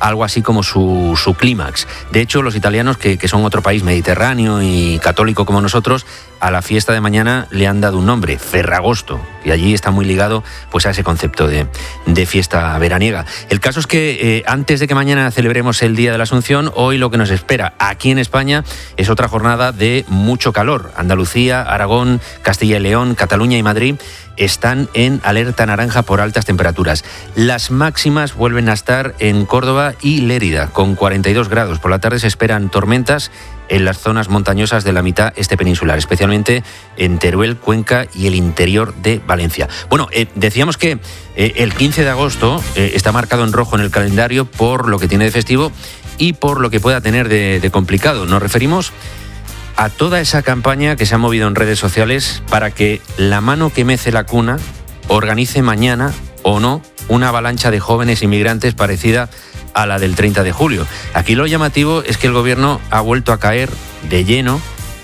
algo así como su clímax. De hecho, los italianos, que son otro país mediterráneo y católico como nosotros, a la fiesta de mañana le han dado un nombre, Ferragosto, y allí está muy ligado pues a ese concepto de fiesta veraniega. El caso es que antes de que mañana celebremos el Día de la Asunción, hoy lo que nos espera aquí en España es otra jornada de mucho calor. Andalucía, Aragón, Castilla y León, Cataluña y Madrid están en alerta naranja por altas temperaturas. Las máximas vuelven a estar en Córdoba y Lérida, con 42 grados. Por la tarde se esperan tormentas en las zonas montañosas de la mitad este peninsular, especialmente en Teruel, Cuenca y el interior de Valencia. Bueno, decíamos que el 15 de agosto está marcado en rojo en el calendario por lo que tiene de festivo y por lo que pueda tener de complicado. Nos referimos a toda esa campaña que se ha movido en redes sociales para que la mano que mece la cuna organice mañana o no una avalancha de jóvenes inmigrantes parecida a la del 30 de julio. Aquí lo llamativo es que el gobierno ha vuelto a caer de lleno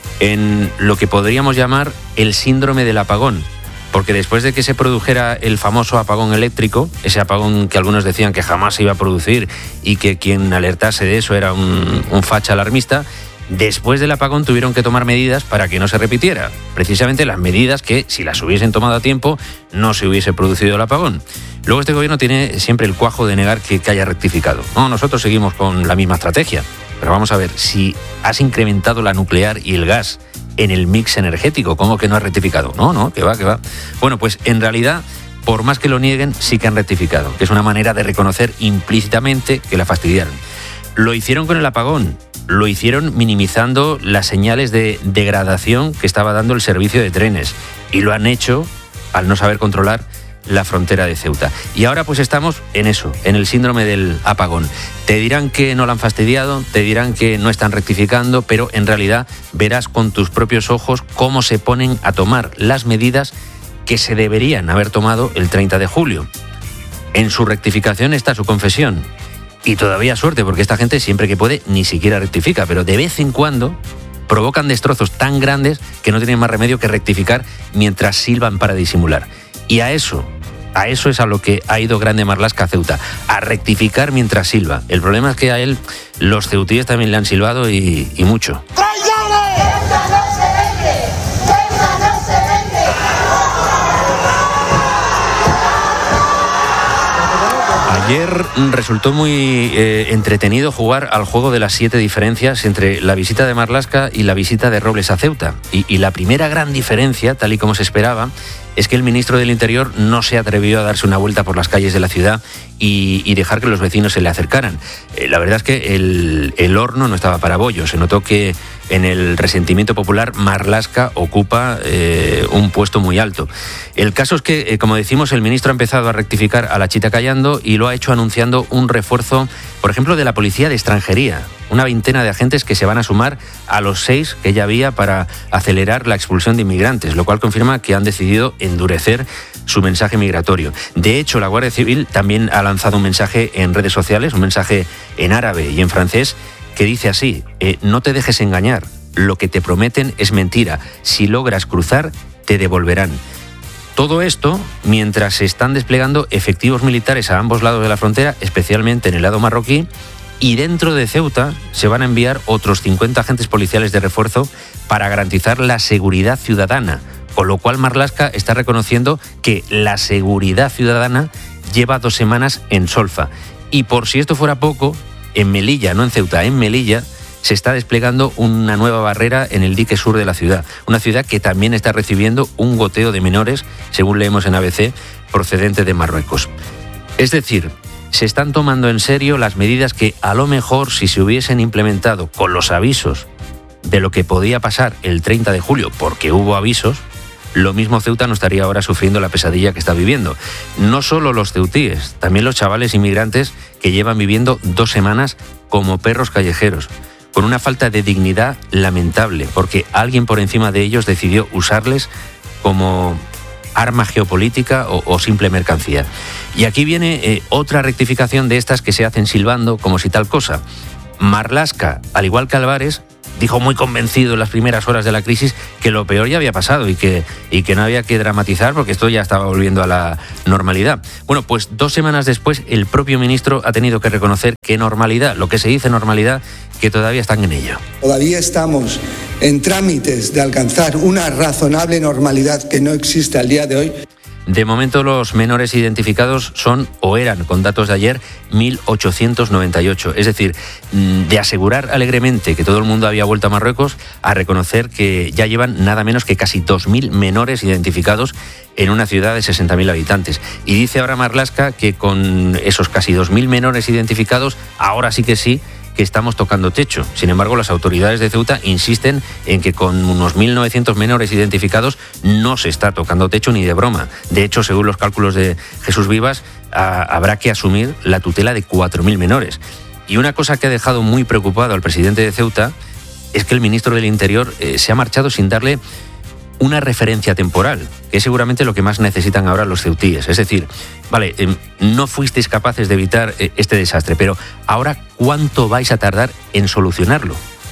en lo que podríamos llamar el síndrome del apagón, porque después de que se produjera el famoso apagón eléctrico, ese apagón que algunos decían que jamás se iba a producir y que quien alertase de eso era un facha alarmista, después del apagón tuvieron que tomar medidas para que no se repitiera. Precisamente las medidas que, si las hubiesen tomado a tiempo, no se hubiese producido el apagón. Luego este gobierno tiene siempre el cuajo de negar que haya rectificado. No, nosotros seguimos con la misma estrategia. Pero vamos a ver, si has incrementado la nuclear y el gas en el mix energético, ¿cómo que no has rectificado? No, que va. Bueno, pues en realidad, por más que lo nieguen, sí que han rectificado, que es una manera de reconocer implícitamente que la fastidiaron. Lo hicieron con el apagón. Lo hicieron minimizando las señales de degradación que estaba dando el servicio de trenes. Y lo han hecho al no saber controlar la frontera de Ceuta. Y ahora pues estamos en eso, en el síndrome del apagón. Te dirán que no la han fastidiado, te dirán que no están rectificando, pero en realidad verás con tus propios ojos cómo se ponen a tomar las medidas que se deberían haber tomado el 30 de julio. En su rectificación está su confesión. Y todavía suerte, porque esta gente siempre que puede ni siquiera rectifica, pero de vez en cuando provocan destrozos tan grandes que no tienen más remedio que rectificar mientras silban para disimular. Y a eso es a lo que ha ido Grande Marlaska a Ceuta, a rectificar mientras silba. El problema es que a él los ceutíes también le han silbado y mucho. Ayer resultó muy entretenido jugar al juego de las 7 diferencias entre la visita de Marlaska y la visita de Robles a Ceuta. Y la primera gran diferencia, tal y como se esperaba, es que el ministro del Interior no se atrevió a darse una vuelta por las calles de la ciudad y dejar que los vecinos se le acercaran. La verdad es que el horno no estaba para bollos. Se notó que en el resentimiento popular Marlaska ocupa un puesto muy alto. El caso es que, como decimos, el ministro ha empezado a rectificar a la chita callando y lo ha hecho anunciando un refuerzo, por ejemplo, de la Policía de Extranjería. Una veintena de agentes que se van a sumar a los 6 que ya había para acelerar la expulsión de inmigrantes, lo cual confirma que han decidido endurecer su mensaje migratorio. De hecho, la Guardia Civil también ha lanzado un mensaje en redes sociales, un mensaje en árabe y en francés, que dice así: no te dejes engañar, lo que te prometen es mentira, si logras cruzar, te devolverán. Todo esto mientras se están desplegando efectivos militares a ambos lados de la frontera, especialmente en el lado marroquí, y dentro de Ceuta se van a enviar otros 50 agentes policiales de refuerzo para garantizar la seguridad ciudadana, con lo cual Marlaska está reconociendo que la seguridad ciudadana lleva 2 semanas en solfa. Y por si esto fuera poco, en Melilla, no en Ceuta, en Melilla, se está desplegando una nueva barrera en el dique sur de la ciudad, una ciudad que también está recibiendo un goteo de menores, según leemos en ABC, procedente de Marruecos. Es decir, se están tomando en serio las medidas que a lo mejor, si se hubiesen implementado con los avisos de lo que podía pasar el 30 de julio, porque hubo avisos, lo mismo Ceuta no estaría ahora sufriendo la pesadilla que está viviendo. No solo los ceutíes, también los chavales inmigrantes que llevan viviendo 2 semanas como perros callejeros, con una falta de dignidad lamentable, porque alguien por encima de ellos decidió usarles como arma geopolítica o simple mercancía. Y aquí viene otra rectificación de estas que se hacen silbando como si tal cosa. Marlaska, al igual que Álvarez, dijo muy convencido en las primeras horas de la crisis que lo peor ya había pasado y que no había que dramatizar porque esto ya estaba volviendo a la normalidad. Bueno, pues 2 semanas después el propio ministro ha tenido que reconocer que normalidad, lo que se dice normalidad, que todavía están en ello. Todavía estamos en trámites de alcanzar una razonable normalidad que no existe al día de hoy. De momento los menores identificados son, o eran con datos de ayer, 1.898. Es decir, de asegurar alegremente que todo el mundo había vuelto a Marruecos, a reconocer que ya llevan nada menos que casi 2.000 menores identificados en una ciudad de 60.000 habitantes. Y dice ahora Marlaska que con esos casi 2.000 menores identificados, ahora sí que estamos tocando techo. Sin embargo, las autoridades de Ceuta insisten en que con unos 1.900 menores identificados no se está tocando techo ni de broma. De hecho, según los cálculos de Jesús Vivas, habrá que asumir la tutela de 4.000 menores. Y una cosa que ha dejado muy preocupado al presidente de Ceuta es que el ministro del Interior se ha marchado sin darle una referencia temporal, que es seguramente lo que más necesitan ahora los ceutíes. Es decir, vale, no fuisteis capaces de evitar este desastre, pero ahora, ¿cuánto vais a tardar en solucionarlo?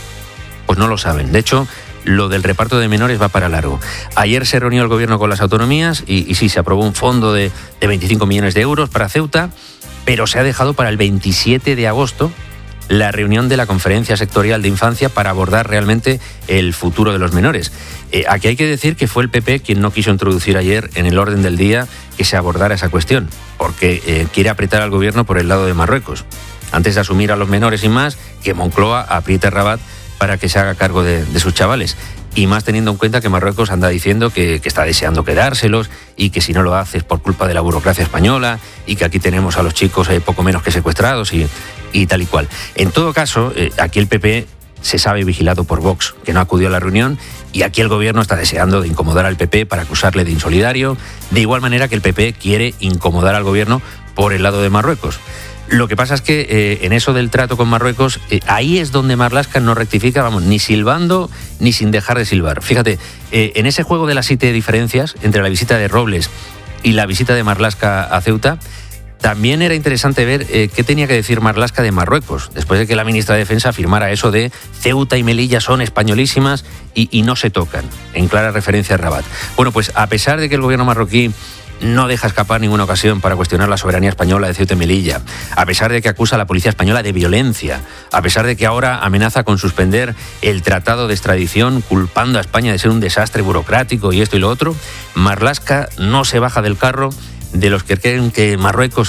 Pues no lo saben. De hecho, lo del reparto de menores va para largo. Ayer se reunió el gobierno con las autonomías y sí, se aprobó un fondo de 25 millones de euros para Ceuta, pero se ha dejado para el 27 de agosto la reunión de la Conferencia Sectorial de Infancia para abordar realmente el futuro de los menores. Aquí hay que decir que fue el PP quien no quiso introducir ayer en el orden del día que se abordara esa cuestión, porque quiere apretar al gobierno por el lado de Marruecos. Antes de asumir a los menores y más, que Moncloa apriete a Rabat para que se haga cargo de sus chavales. Y más teniendo en cuenta que Marruecos anda diciendo que está deseando quedárselos y que si no lo hace es por culpa de la burocracia española y que aquí tenemos a los chicos poco menos que secuestrados y tal y cual. En todo caso, aquí el PP se sabe vigilado por Vox, que no acudió a la reunión, y aquí el gobierno está deseando de incomodar al PP para acusarle de insolidario, de igual manera que el PP quiere incomodar al gobierno por el lado de Marruecos. Lo que pasa es que en eso del trato con Marruecos, ahí es donde Marlaska no rectifica, vamos, ni silbando ni sin dejar de silbar. Fíjate, en ese juego de las 7 diferencias entre la visita de Robles y la visita de Marlaska a Ceuta, también era interesante ver qué tenía que decir Marlaska de Marruecos, después de que la ministra de Defensa afirmara eso de Ceuta y Melilla son españolísimas y no se tocan, en clara referencia a Rabat. Bueno, pues a pesar de que el gobierno marroquí no deja escapar ninguna ocasión para cuestionar la soberanía española de Ceuta y Melilla, a pesar de que acusa a la policía española de violencia, a pesar de que ahora amenaza con suspender el tratado de extradición culpando a España de ser un desastre burocrático y esto y lo otro, Marlaska no se baja del carro de los que creen que Marruecos,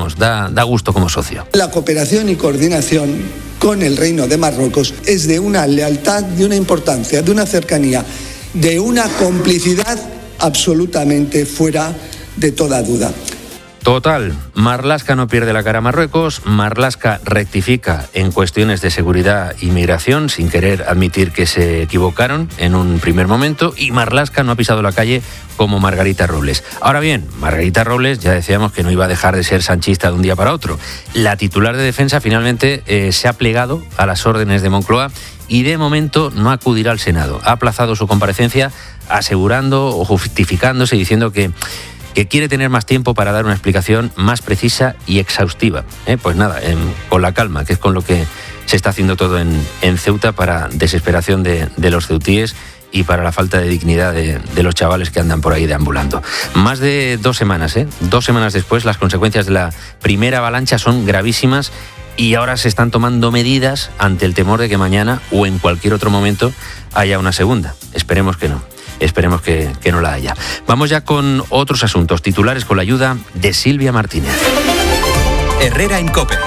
da gusto como socio. La cooperación y coordinación con el Reino de Marruecos es de una lealtad, de una importancia, de una cercanía, de una complicidad absolutamente fuera de toda duda. Total, Marlaska no pierde la cara a Marruecos, Marlaska rectifica en cuestiones de seguridad y migración sin querer admitir que se equivocaron en un primer momento, y Marlaska no ha pisado la calle como Margarita Robles. Ahora bien, Margarita Robles ya decíamos que no iba a dejar de ser sanchista de un día para otro. La titular de defensa finalmente se ha plegado a las órdenes de Moncloa y de momento no acudirá al Senado. Ha aplazado su comparecencia asegurando o justificándose diciendo que quiere tener más tiempo para dar una explicación más precisa y exhaustiva. Pues nada, con la calma, que es con lo que se está haciendo todo en Ceuta para desesperación de los ceutíes y para la falta de dignidad de los chavales que andan por ahí deambulando. Más de 2 semanas, 2 semanas después, las consecuencias de la primera avalancha son gravísimas y ahora se están tomando medidas ante el temor de que mañana o en cualquier otro momento haya una segunda. Esperemos que no. Esperemos que no la haya. Vamos ya con otros asuntos titulares con la ayuda de Silvia Martínez. Herrera en COPE.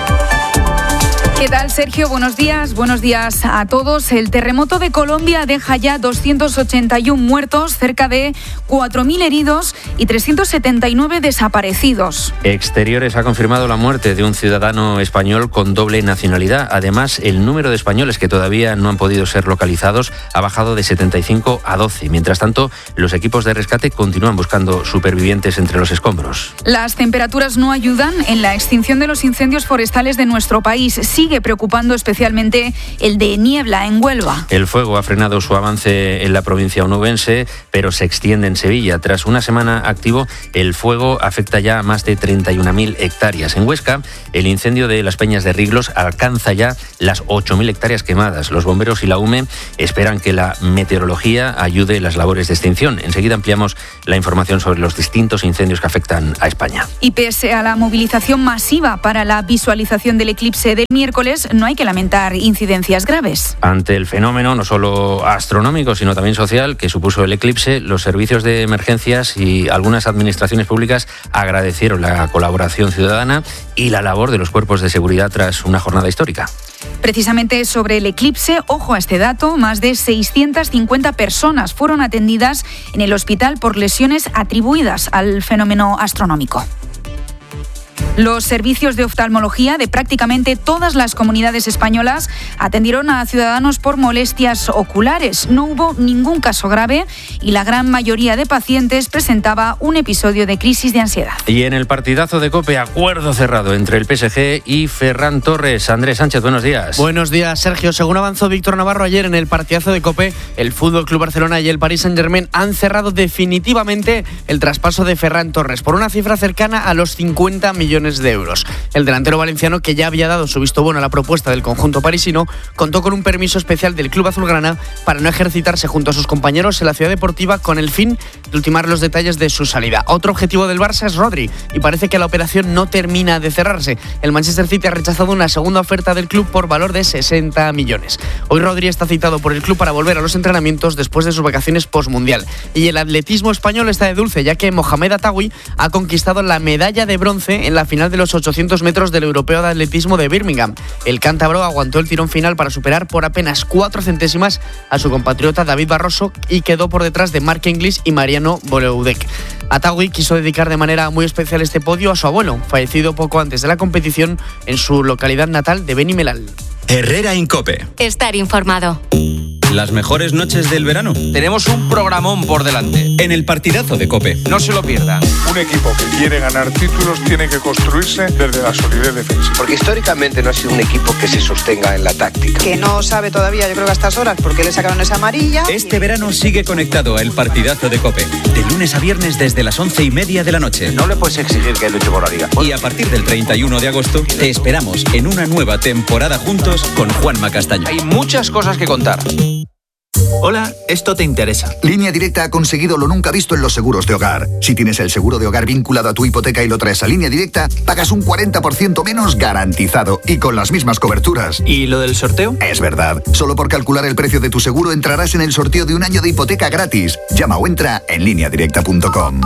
¿Qué tal, Sergio? Buenos días a todos. El terremoto de Colombia deja ya 281 muertos, cerca de 4.000 heridos y 379 desaparecidos. Exteriores ha confirmado la muerte de un ciudadano español con doble nacionalidad. Además, el número de españoles que todavía no han podido ser localizados ha bajado de 75 a 12. Mientras tanto, los equipos de rescate continúan buscando supervivientes entre los escombros. Las temperaturas no ayudan en la extinción de los incendios forestales de nuestro país. Sigue sigue preocupando especialmente el de Niebla, en Huelva. El fuego ha frenado su avance en la provincia onubense, pero se extiende en Sevilla. Tras una semana activo, el fuego afecta ya a más de 31.000 hectáreas. En Huesca, el incendio de las Peñas de Riglos alcanza ya las 8.000 hectáreas quemadas. Los bomberos y la UME esperan que la meteorología ayude en las labores de extinción. Enseguida ampliamos la información sobre los distintos incendios que afectan a España. Y pese a la movilización masiva para la visualización del eclipse del miércoles, no hay que lamentar incidencias graves. Ante el fenómeno, no solo astronómico, sino también social, que supuso el eclipse, los servicios de emergencias y algunas administraciones públicas agradecieron la colaboración ciudadana y la labor de los cuerpos de seguridad tras una jornada histórica. Precisamente sobre el eclipse, ojo a este dato, más de 650 personas fueron atendidas en el hospital por lesiones atribuidas al fenómeno astronómico. Los servicios de oftalmología de prácticamente todas las comunidades españolas atendieron a ciudadanos por molestias oculares. No hubo ningún caso grave y la gran mayoría de pacientes presentaba un episodio de crisis de ansiedad. Y en el partidazo de COPE, acuerdo cerrado entre el PSG y Ferran Torres. Andrés Sánchez, buenos días. Buenos días, Sergio. Según avanzó Víctor Navarro ayer en el partidazo de COPE, el FC Barcelona y el Paris Saint-Germain han cerrado definitivamente el traspaso de Ferran Torres por una cifra cercana a los 50 millones de euros. El delantero valenciano, que ya había dado su visto bueno a la propuesta del conjunto parisino, contó con un permiso especial del club azulgrana para no ejercitarse junto a sus compañeros en la ciudad deportiva con el fin de ultimar los detalles de su salida. Otro objetivo del Barça es Rodri y parece que la operación no termina de cerrarse. El Manchester City ha rechazado una segunda oferta del club por valor de 60 millones. Hoy Rodri está citado por el club para volver a los entrenamientos después de sus vacaciones postmundial. Y el atletismo español está de dulce, ya que Mohamed Atawi ha conquistado la medalla de bronce en la final de los 800 metros del Europeo de Atletismo de Birmingham. El cántabro aguantó el tirón final para superar por apenas 4 centésimas a su compatriota David Barroso y quedó por detrás de Mark Inglis y Mariano Boloudek. Atawi quiso dedicar de manera muy especial este podio a su abuelo, fallecido poco antes de la competición en su localidad natal de Benimelal. Herrera en COPE. Estar informado. Las mejores noches del verano. Tenemos un programón por delante. En el partidazo de COPE. No se lo pierdan. Un equipo que quiere ganar títulos tiene que construirse desde la solidez defensiva. Porque históricamente no ha sido un equipo que se sostenga en la táctica. Que no sabe todavía, yo creo que a estas horas, porque le sacaron esa amarilla. Este verano sigue conectado a el partidazo de COPE. De lunes a viernes desde las 11:30 de la noche. No le puedes exigir que luche por la liga. Y a partir del 31 de agosto te esperamos en una nueva temporada juntos con Juanma Castaño. Hay muchas cosas que contar. Hola, esto te interesa. Línea Directa ha conseguido lo nunca visto en los seguros de hogar. Si tienes el seguro de hogar vinculado a tu hipoteca y lo traes a Línea Directa, pagas un 40% menos garantizado y con las mismas coberturas. ¿Y lo del sorteo? Es verdad. Solo por calcular el precio de tu seguro entrarás en el sorteo de un año de hipoteca gratis. Llama o entra en lineadirecta.com.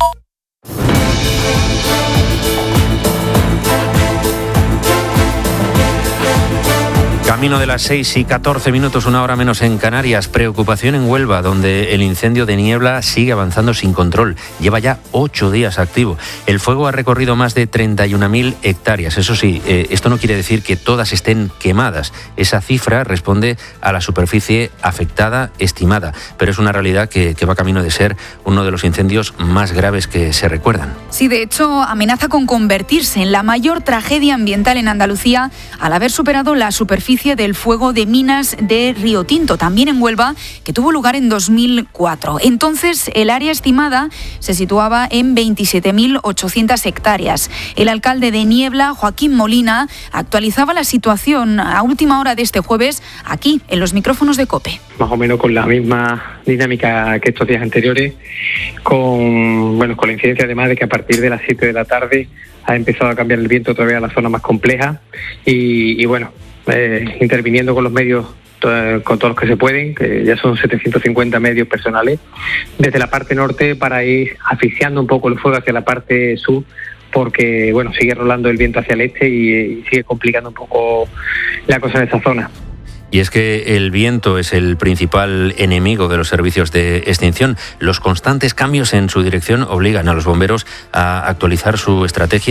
Camino de las 6:14, una hora menos en Canarias. Preocupación en Huelva, donde el incendio de Niebla sigue avanzando sin control. Lleva ya 8 días activo. El fuego ha recorrido más de 31.000 hectáreas. Eso sí, esto no quiere decir que todas estén quemadas. Esa cifra responde a la superficie afectada estimada, pero es una realidad que va camino de ser uno de los incendios más graves que se recuerdan. Sí, de hecho, amenaza con convertirse en la mayor tragedia ambiental en Andalucía al haber superado la superficie del fuego de minas de Río Tinto, también en Huelva, que tuvo lugar en 2004. Entonces, el área estimada se situaba en 27.800 hectáreas. El alcalde de Niebla, Joaquín Molina, actualizaba la situación a última hora de este jueves aquí, en los micrófonos de COPE. Más o menos con la misma dinámica que estos días anteriores, con la incidencia además de que a partir de las 7 de la tarde ha empezado a cambiar el viento todavía a la zona más compleja y interviniendo con los medios, con todos los que se pueden, que ya son 750 medios personales, desde la parte norte para ir asfixiando un poco el fuego hacia la parte sur, porque sigue rolando el viento hacia el este y sigue complicando un poco la cosa en esa zona. Y es que el viento es el principal enemigo de los servicios de extinción. Los constantes cambios en su dirección obligan a los bomberos a actualizar su estrategia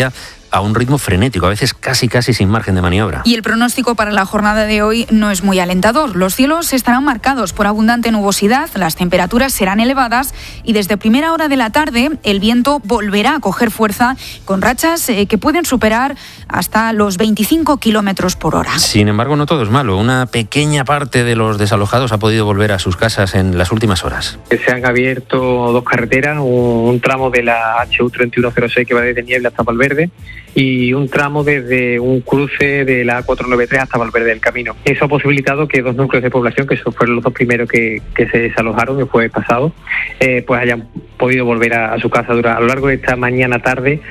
a un ritmo frenético, a veces casi sin margen de maniobra. Y el pronóstico para la jornada de hoy no es muy alentador. Los cielos estarán marcados por abundante nubosidad, las temperaturas serán elevadas y desde primera hora de la tarde el viento volverá a coger fuerza con rachas que pueden superar hasta los 25 kilómetros por hora. Sin embargo, no todo es malo. Una pequeña parte de los desalojados ha podido volver a sus casas en las últimas horas. Se han abierto 2 carreteras, un tramo de la HU3106 que va desde Niebla hasta Valverde y un tramo desde un cruce de la A493 hasta Valverde del Camino. Eso ha posibilitado que 2 núcleos de población, que fueron los 2 primeros que se desalojaron el jueves pasado, pues hayan podido volver a su casa a lo largo de esta mañana tarde.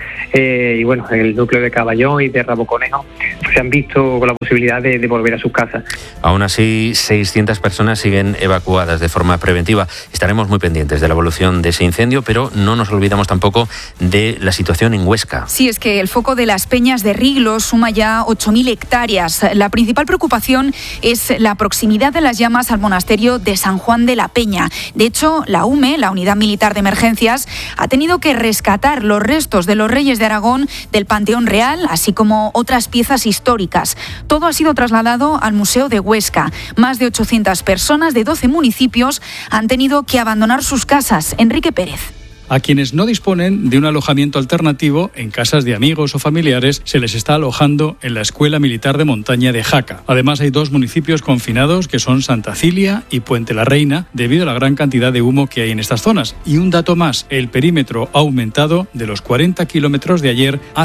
Y bueno, el núcleo de Caballón y de Rabo Conejo se han visto con la posibilidad de volver a sus casas. Aún así, 600 personas siguen evacuadas de forma preventiva. Estaremos muy pendientes de la evolución de ese incendio, pero no nos olvidamos tampoco de la situación en Huesca. Sí, es que el foco de las Peñas de Riglos suma ya 8.000 hectáreas. La principal preocupación es la proximidad de las llamas al monasterio de San Juan de la Peña. De hecho, la UME, la Unidad Militar de Emergencias, ha tenido que rescatar los restos de los reyes de Aragón del Panteón Real, así como otras piezas históricas. Todo ha sido trasladado al Museo de Huesca. Más de 800 personas de 12 municipios han tenido que abandonar sus casas. Enrique Pérez. A quienes no disponen de un alojamiento alternativo en casas de amigos o familiares se les está alojando en la Escuela Militar de Montaña de Jaca. Además, hay 2 municipios confinados que son Santa Cilia y Puente la Reina debido a la gran cantidad de humo que hay en estas zonas. Y un dato más, el perímetro ha aumentado de los 40 kilómetros de ayer a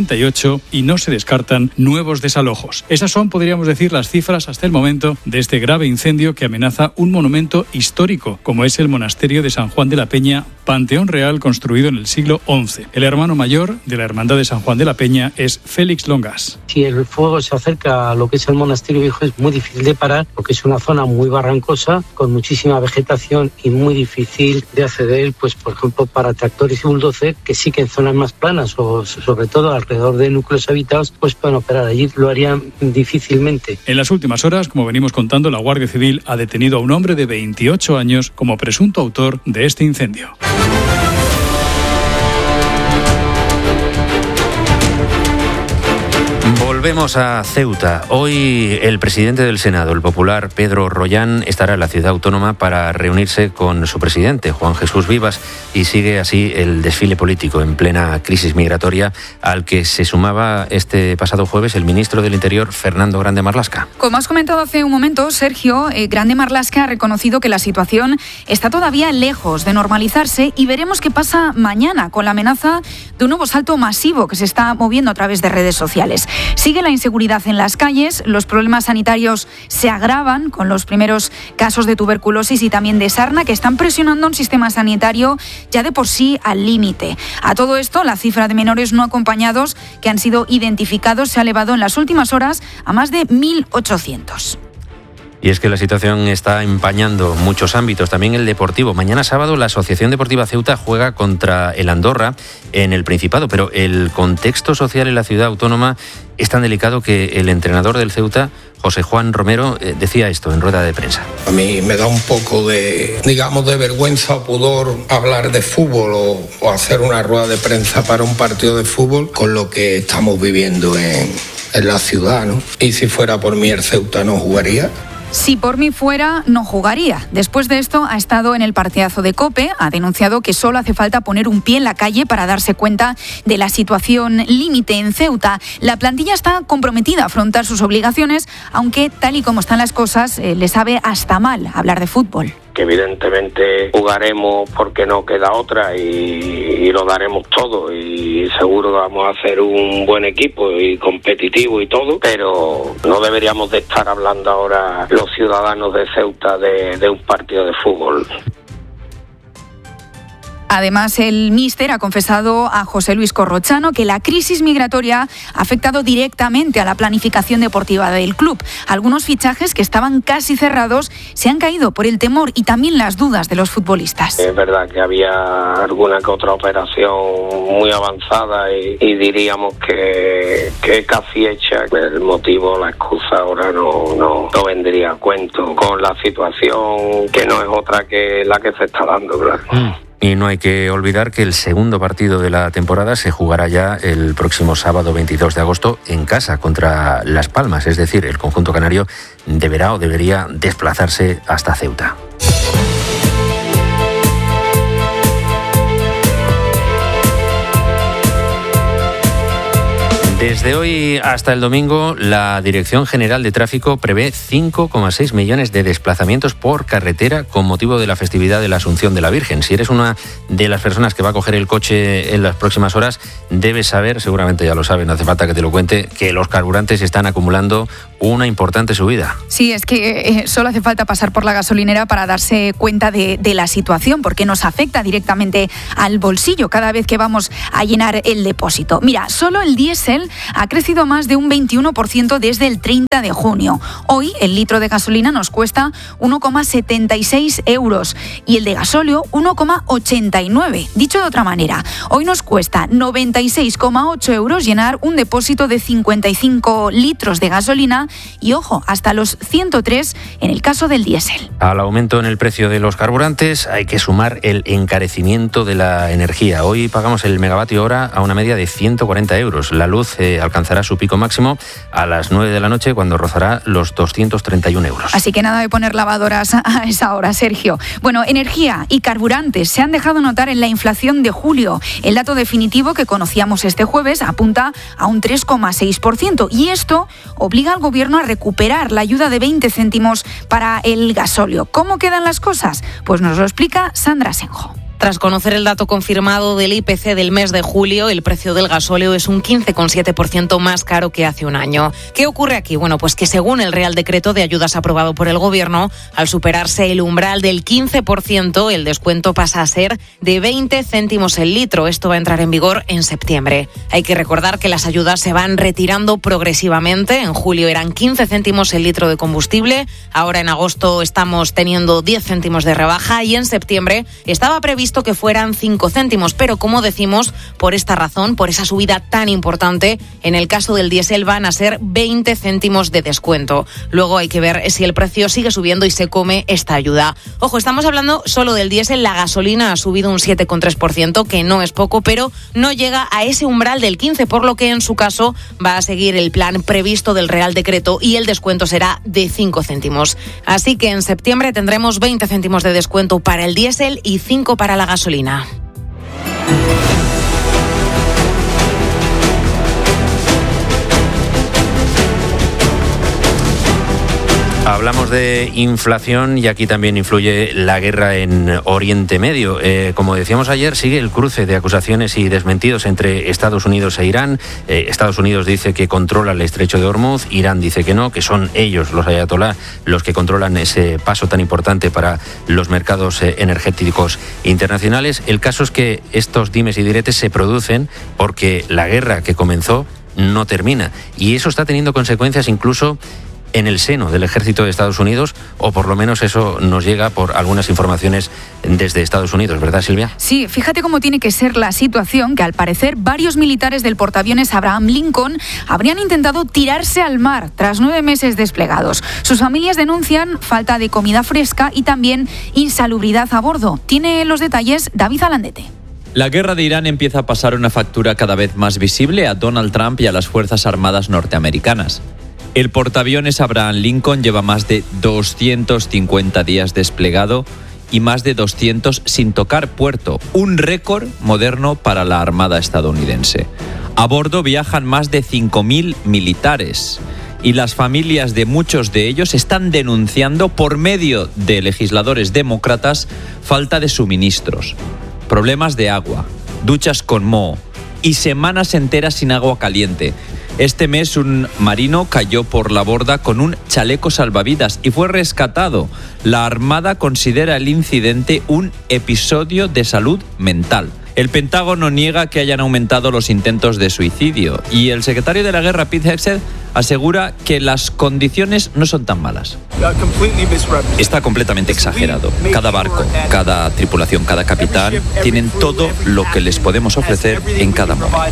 58 y no se descartan nuevos desalojos. Esas son, podríamos decir, las cifras hasta el momento de este grave incendio que amenaza un monumento histórico como es el monasterio de San Juan de la Peña, Panteón Real construido en el siglo XI. El hermano mayor de la Hermandad de San Juan de la Peña es Félix Longas. Si el fuego se acerca a lo que es el monasterio viejo es muy difícil de parar porque es una zona muy barrancosa con muchísima vegetación y muy difícil de acceder, pues por ejemplo para tractores y bulldozer, que sí que en zonas más planas o sobre todo alrededor de núcleos habitados pues pueden operar. Allí lo harían difícilmente. En las últimas horas, como venimos contando, la Guardia Civil ha detenido a un hombre de 28 años como presunto autor de este incendio. Volvemos a Ceuta. Hoy el presidente del Senado, el popular Pedro Rollán, estará en la ciudad autónoma para reunirse con su presidente, Juan Jesús Vivas, y sigue así el desfile político en plena crisis migratoria al que se sumaba este pasado jueves el ministro del Interior, Fernando Grande Marlaska. Como has comentado hace un momento, Sergio, Grande Marlaska ha reconocido que la situación está todavía lejos de normalizarse y veremos qué pasa mañana con la amenaza de un nuevo salto masivo que se está moviendo a través de redes sociales. Sigue la inseguridad en las calles, los problemas sanitarios se agravan con los primeros casos de tuberculosis y también de sarna que están presionando un sistema sanitario ya de por sí al límite. A todo esto, la cifra de menores no acompañados que han sido identificados se ha elevado en las últimas horas a más de 1.800. Y es que la situación está empañando muchos ámbitos, también el deportivo. Mañana sábado la Asociación Deportiva Ceuta juega contra el Andorra en el Principado, pero el contexto social en la ciudad autónoma es tan delicado que el entrenador del Ceuta, José Juan Romero, decía esto en rueda de prensa. A mí me da un poco de vergüenza o pudor hablar de fútbol o hacer una rueda de prensa para un partido de fútbol con lo que estamos viviendo en la ciudad, ¿no? Y si fuera por mí el Ceuta no jugaría. Si por mí fuera, no jugaría. Después de esto, ha estado en el partidazo de COPE, ha denunciado que solo hace falta poner un pie en la calle para darse cuenta de la situación límite en Ceuta. La plantilla está comprometida a afrontar sus obligaciones, aunque tal y como están las cosas, le sabe hasta mal hablar de fútbol. Que evidentemente jugaremos porque no queda otra y lo daremos todo y seguro que vamos a hacer un buen equipo y competitivo y todo, pero no deberíamos de estar hablando ahora los ciudadanos de Ceuta de un partido de fútbol. Además, el míster ha confesado a José Luis Corrochano que la crisis migratoria ha afectado directamente a la planificación deportiva del club. Algunos fichajes que estaban casi cerrados se han caído por el temor y también las dudas de los futbolistas. Es verdad que había alguna que otra operación muy avanzada y diríamos que casi hecha. El motivo, la excusa ahora no vendría a cuento con la situación que no es otra que la que se está dando, claro. Y no hay que olvidar que el segundo partido de la temporada se jugará ya el próximo sábado 22 de agosto en casa contra Las Palmas. Es decir, el conjunto canario debería desplazarse hasta Ceuta. Desde hoy hasta el domingo, la Dirección General de Tráfico prevé 5,6 millones de desplazamientos por carretera con motivo de la festividad de la Asunción de la Virgen. Si eres una de las personas que va a coger el coche en las próximas horas, debes saber, seguramente ya lo sabes, no hace falta que te lo cuente, que los carburantes están acumulando una importante subida. Sí, es que solo hace falta pasar por la gasolinera para darse cuenta de la situación, porque nos afecta directamente al bolsillo cada vez que vamos a llenar el depósito. Mira, solo el diésel ha crecido más de un 21% desde el 30 de junio. Hoy el litro de gasolina nos cuesta 1,76 euros y el de gasóleo 1,89. Dicho de otra manera, hoy nos cuesta 96,8 euros llenar un depósito de 55 litros de gasolina y, ojo, hasta los 103 en el caso del diésel. Al aumento en el precio de los carburantes hay que sumar el encarecimiento de la energía. Hoy pagamos el megavatio hora a una media de 140 euros. La luz alcanzará su pico máximo a las 9 de la noche cuando rozará los 231 euros. Así que nada de poner lavadoras a esa hora, Sergio. Bueno, energía y carburantes se han dejado notar en la inflación de julio. El dato definitivo que conocíamos este jueves apunta a un 3,6% y esto obliga al gobierno a recuperar la ayuda de 20 céntimos para el gasóleo. ¿Cómo quedan las cosas? Pues nos lo explica Sandra Senjo. Tras conocer el dato confirmado del IPC del mes de julio, el precio del gasóleo es un 15,7% más caro que hace un año. ¿Qué ocurre aquí? Bueno, pues que según el Real Decreto de Ayudas aprobado por el Gobierno, al superarse el umbral del 15%, el descuento pasa a ser de 20 céntimos el litro. Esto va a entrar en vigor en septiembre. Hay que recordar que las ayudas se van retirando progresivamente. En julio eran 15 céntimos el litro de combustible. Ahora en agosto estamos teniendo 10 céntimos de rebaja y en septiembre estaba previsto que fueran 5 céntimos, pero como decimos, por esta razón, por esa subida tan importante, en el caso del diésel van a ser 20 céntimos de descuento. Luego hay que ver si el precio sigue subiendo y se come esta ayuda. Ojo, estamos hablando solo del diésel, la gasolina ha subido un 7,3%, que no es poco, pero no llega a ese umbral del 15%, por lo que en su caso va a seguir el plan previsto del Real Decreto y el descuento será de 5 céntimos. Así que en septiembre tendremos 20 céntimos de descuento para el diésel y 5 para la gasolina. Hablamos de inflación y aquí también influye la guerra en Oriente Medio. Como decíamos ayer, sigue el cruce de acusaciones y desmentidos entre Estados Unidos e Irán. Estados Unidos dice que controla el estrecho de Hormuz, Irán dice que no, que son ellos, los ayatolá, los que controlan ese paso tan importante para los mercados energéticos internacionales. El caso es que estos dimes y diretes se producen porque la guerra que comenzó no termina y eso está teniendo consecuencias incluso en el seno del ejército de Estados Unidos, o por lo menos eso nos llega por algunas informaciones desde Estados Unidos, ¿verdad, Silvia? Sí, fíjate cómo tiene que ser la situación, que al parecer varios militares del portaaviones Abraham Lincoln habrían intentado tirarse al mar tras 9 meses desplegados. Sus familias denuncian falta de comida fresca y también insalubridad a bordo. Tiene los detalles David Alandete. La guerra de Irán empieza a pasar una factura cada vez más visible a Donald Trump y a las Fuerzas Armadas norteamericanas. El portaaviones Abraham Lincoln lleva más de 250 días desplegado y más de 200 sin tocar puerto, un récord moderno para la Armada estadounidense. A bordo viajan más de 5.000 militares y las familias de muchos de ellos están denunciando por medio de legisladores demócratas falta de suministros, problemas de agua, duchas con moho y semanas enteras sin agua caliente. Este mes un marino cayó por la borda con un chaleco salvavidas y fue rescatado. La Armada considera el incidente un episodio de salud mental. El Pentágono niega que hayan aumentado los intentos de suicidio y el secretario de la Guerra, Pete Hegseth, asegura que las condiciones no son tan malas. Está completamente exagerado. Cada barco, cada tripulación, cada capitán tienen todo lo que les podemos ofrecer en cada momento.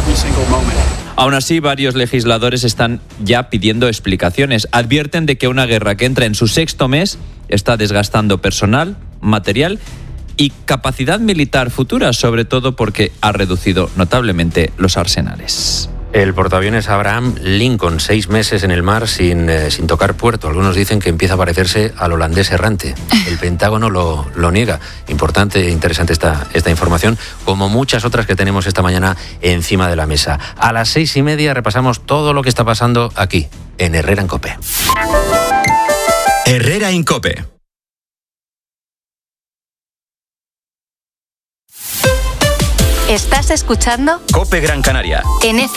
Aún así, varios legisladores están ya pidiendo explicaciones. Advierten de que una guerra que entra en su 6º mes está desgastando personal, material y capacidad militar futura, sobre todo porque ha reducido notablemente los arsenales. El portaaviones Abraham Lincoln, 6 meses en el mar sin tocar puerto. Algunos dicen que empieza a parecerse al holandés errante. El Pentágono lo niega. Importante e interesante esta información, como muchas otras que tenemos esta mañana encima de la mesa. A las 6:30 repasamos todo lo que está pasando aquí, en Herrera en COPE. Herrera en COPE. ¿Estás escuchando? COPE Gran Canaria. En FM.